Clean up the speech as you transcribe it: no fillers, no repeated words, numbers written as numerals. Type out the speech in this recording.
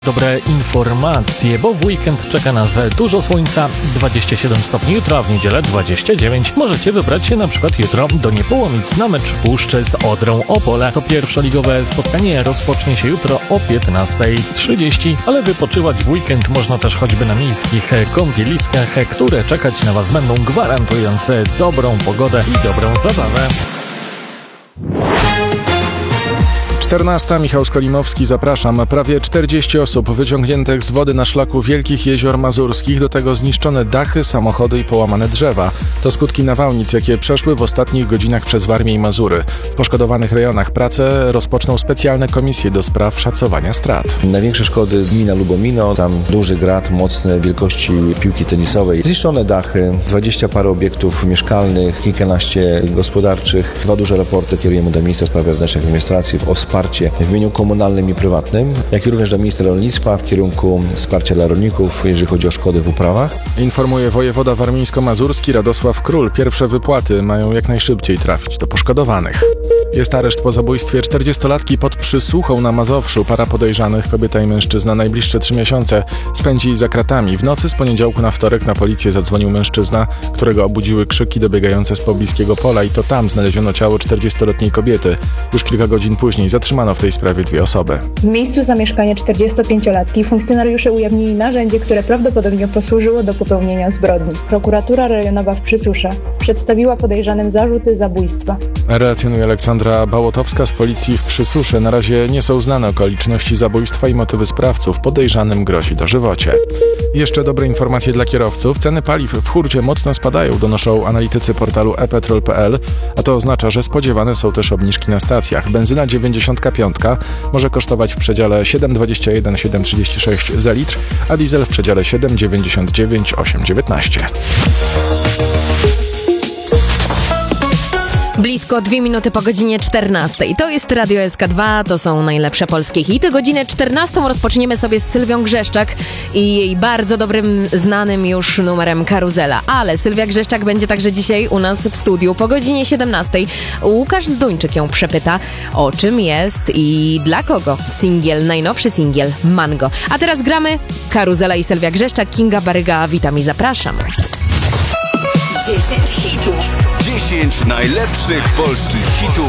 Dobre informacje, bo w weekend czeka nas dużo słońca, 27 stopni jutro, a w niedzielę 29. Możecie wybrać się na przykład jutro do Niepołomic na mecz Puszczy z Odrą Opole. To pierwszoligowe spotkanie rozpocznie się jutro o 15:30, ale wypoczywać w weekend można też choćby na miejskich kąpieliskach, które czekać na Was będą, gwarantując dobrą pogodę i dobrą zabawę. 14. Michał Skolimowski, zapraszam. Prawie 40 osób wyciągniętych z wody na szlaku Wielkich Jezior Mazurskich, do tego zniszczone dachy, samochody i połamane drzewa. To skutki nawałnic, jakie przeszły w ostatnich godzinach przez Warmię i Mazury. W poszkodowanych rejonach pracę rozpoczną specjalne komisje do spraw szacowania strat. Największe szkody gmina Lubomino, tam duży grat mocny wielkości piłki tenisowej. Zniszczone dachy, 20 parę obiektów mieszkalnych, kilkanaście gospodarczych. 2 duże raporty kierujemy do Ministra Spraw Wewnętrznych i Administracji o wsparcie w imieniu komunalnym i prywatnym, jak i również do ministra rolnictwa w kierunku wsparcia dla rolników, jeżeli chodzi o szkody w uprawach. Informuje wojewoda warmińsko-mazurski Radosław Król. Pierwsze wypłaty mają jak najszybciej trafić do poszkodowanych. Jest areszt po zabójstwie 40-latki pod Przysłuchą na Mazowszu. Para podejrzanych, kobieta i mężczyzna, najbliższe 3 miesiące spędzi za kratami. W nocy z poniedziałku na wtorek na policję zadzwonił mężczyzna, którego obudziły krzyki dobiegające z pobliskiego pola i to tam znaleziono ciało 40-letniej kobiety. Już kilka godzin później zatrzymano w tej sprawie 2 osoby. W miejscu zamieszkania 45-latki funkcjonariusze ujawnili narzędzie, które prawdopodobnie posłużyło do popełnienia zbrodni. Prokuratura rejonowa w Przysusze przedstawiła podejrzanym zarzuty zabójstwa. Relacjonuje Aleksandra Bałotowska z policji w Przysusze. Na razie nie są znane okoliczności zabójstwa i motywy sprawców. Podejrzanym grozi dożywocie. Jeszcze dobre informacje dla kierowców. Ceny paliw w hurcie mocno spadają, donoszą analitycy portalu ePetrol.pl, a to oznacza, że spodziewane są też obniżki na stacjach. Benzyna 95 może kosztować w przedziale 7,21-7,36 za litr, a diesel w przedziale 7,99-8,19. Blisko 2 minuty po godzinie 14. To jest Radio SK2, to są najlepsze polskie hity. Godzinę 14 rozpoczniemy sobie z Sylwią Grzeszczak i jej bardzo dobrym, znanym już numerem Karuzela. Ale Sylwia Grzeszczak będzie także dzisiaj u nas w studiu po godzinie 17. Łukasz Zduńczyk ją przepyta, o czym jest i dla kogo najnowszy singiel Mango. A teraz gramy Karuzela i Sylwia Grzeszczak. Kinga Baryga, witam i zapraszam. 10 hitów. 10 najlepszych polskich hitów